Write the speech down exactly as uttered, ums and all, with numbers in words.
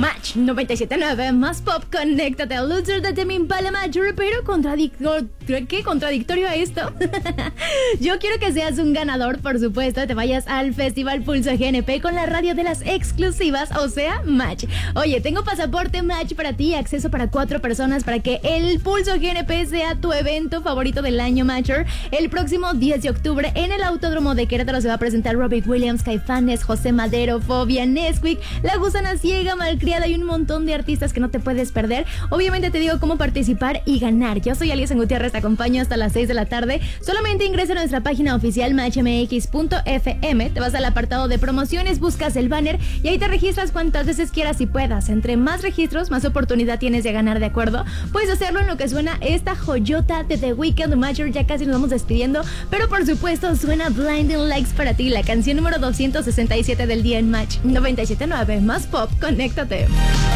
Match noventa y siete punto nueve más pop, conéctate. Loser de Tame Impala Major, pero contradictorio. ¿Qué contradictorio a esto? Yo quiero que seas un ganador, por supuesto. Te vayas al Festival Pulso G N P con la radio de las exclusivas, o sea, Match. Oye, tengo pasaporte Match para ti, acceso para cuatro personas para que el Pulso G N P sea tu evento favorito del año, Matcher. El próximo diez de octubre en el Autódromo de Querétaro se va a presentar Robbie Williams, Caifanes, José Madero, Fobia, Nesquik, La Gusana Ciega, Malcriada y un montón de artistas que no te puedes perder. Obviamente te digo cómo participar y ganar. Yo soy Alison Gutiérrez, te acompaño hasta las seis de la tarde. Solamente ingresa a nuestra página oficial match m x punto f m, te vas al apartado de promociones, buscas el banner y ahí te registras cuantas veces quieras y puedas. Entre más registros, más oportunidad tienes de ganar, ¿de acuerdo? Puedes hacerlo en lo que suena esta joyota de The Weeknd, Major. Ya casi nos vamos despidiendo, pero por supuesto suena Blinding Lights para ti, la canción número doscientos sesenta y siete del día en Match noventa y siete punto nueve más pop, conéctate.